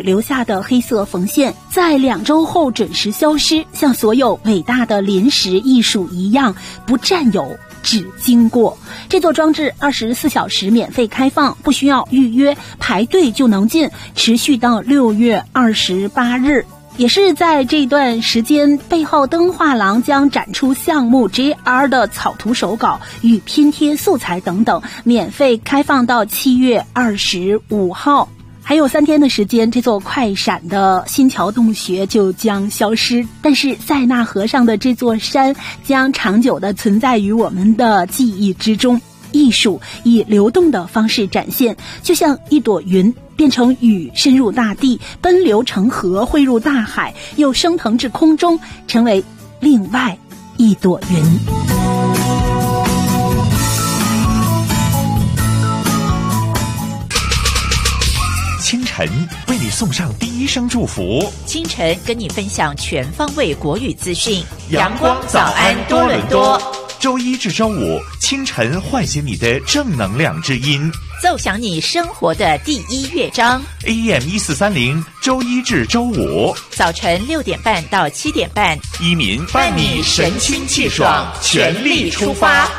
留下的黑色缝线在2周后准时消失，像所有伟大的临时艺术一样，不占有，只经过。这座装置24小时免费开放，不需要预约，排队就能进，持续到6月28日。也是在这段时间，背后灯画廊将展出项目 JR 的草图手稿与拼贴素材等等，免费开放到7月25号。还有3天的时间，这座快闪的新桥洞穴就将消失，但是塞纳河上的这座山将长久地存在于我们的记忆之中。艺术以流动的方式展现，就像一朵云变成雨，深入大地，奔流成河，汇入大海，又升腾至空中，成为另外一朵云。 清晨为你送上第一声祝福， 清晨跟你分享全方位国语资讯， 阳光早安多伦多。周一至周五清晨唤醒你的正能量之音， 奏响你生活的第一乐章。 AM1430 周一至周五早晨6点半到7点半， 依民伴你神清气爽，全力出发。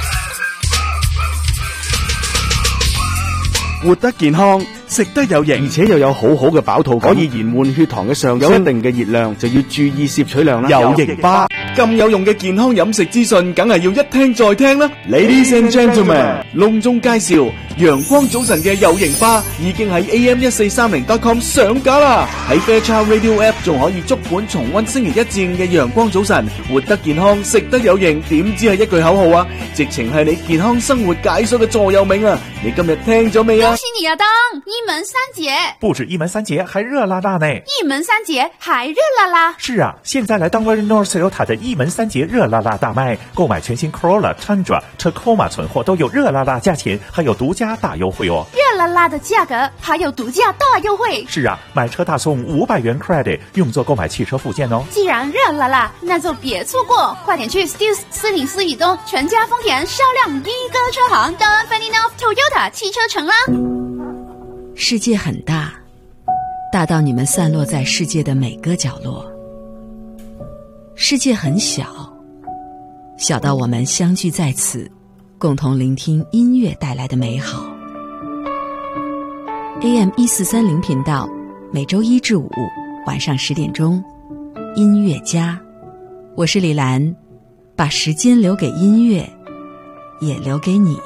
活得健康，食得有營，而且又有好好嘅飽肚感，可以延緩血糖嘅上升，有一定嘅熱量就要注意攝取量啦。有營巴咁有用嘅健康飲食資訊，梗係要一聽再聽啦。Ladies and gentlemen， 隆重介紹陽光早晨嘅有營巴已經喺 AM1430.com 上架啦。喺 Fairchild Radio App 仲可以足本重溫星期1至5嘅陽光早晨，活得健康，食得有營，點知係一句口號啊？直情係你健康生活解鎖嘅座右銘啊！你今日聽咗未啊？ 恭喜你啊，當一門三傑， 不止一門三傑，還熱辣辣呢！ 一門三傑還熱辣辣。是啊，現在來當 North Toyota 的一門三傑熱辣辣大賣，購買全新 Corolla、Tundra、Tacoma 存貨都有熱辣辣價錢，還有獨家大優惠哦！ 熱辣辣的價格，還有獨家大優惠。 是啊，買車大送500元 credit， 用作購買汽車附件哦。 既然熱辣辣，那就別錯過，快點去 Steeles 404以東全家豐田銷量第一個車行的 Fanny North Toyota 汽車城啦。 世界很大，大到你们散落在世界的每个角落；世界很小，小到我们相聚在此，共同聆听音乐带来的美好。AM1430频道，每周1至5晚上10點鐘，音樂家，我是李蘭，把時間留給音樂，也留給你。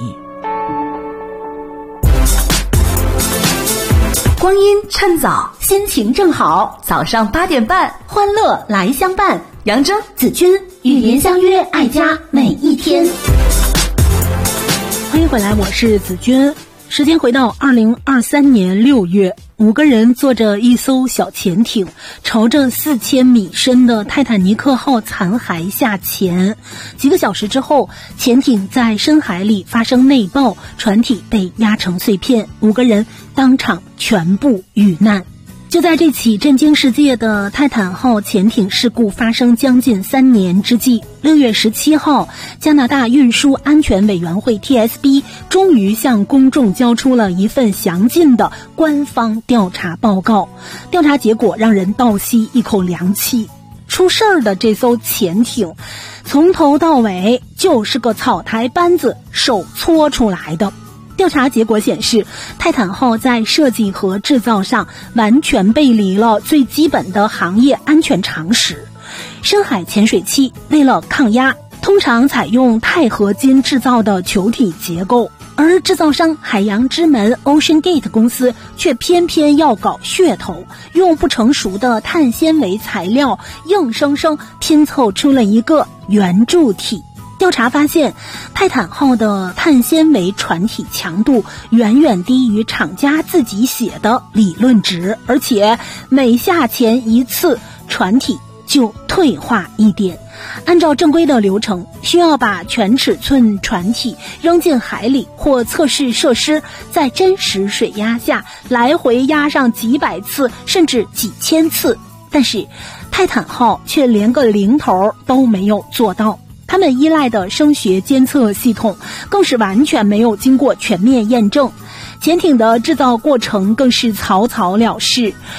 光阴趁早，心情正好，早上8點半，歡樂來相伴。楊錚、子君與您相約，愛家每一天。歡迎回來，我是子君。時間回到2023年6月，5個人坐着一艘小潛艇，朝着4000米深的泰坦尼克號殘骸下潛。幾個小時之後，潛艇在深海裡發生內爆，船體被壓成碎片，5個人當場全部遇難。就在這起震驚世界的泰坦號潛艇事故發生將近3年之際，6月17號，加拿大運輸安全委員會 TSB 終於向公眾交出了一份詳盡的官方調查報告。調查結果讓人倒吸一口涼氣。出事兒的這艘潛艇，從頭到尾就是個草台班子手搓出來的。調查結果顯示，泰坦號在設計和製造上完全背離了最基本的行業安全常識。深海潛水器為了抗壓，通常採用鈦合金製造的球體結構，而製造商海洋之門 Ocean Gate 公司卻偏偏要搞噱頭，用不成熟的碳纖維材料硬生生拼湊出了一個圓柱體。調查發現，泰坦號的碳纖維船體強度遠遠低於廠家自己寫的理論值，而且每下潛一次，船體就退化一點。按照正規的流程，需要把全尺寸船體扔進海裡或測試設施，在真實水壓下來回壓上幾百次甚至幾千次，但是泰坦號卻連個零頭都沒有做到。他們依賴的聲學監測系統更是完全沒有經過全面驗證，潛艇的製造過程更是草草了事。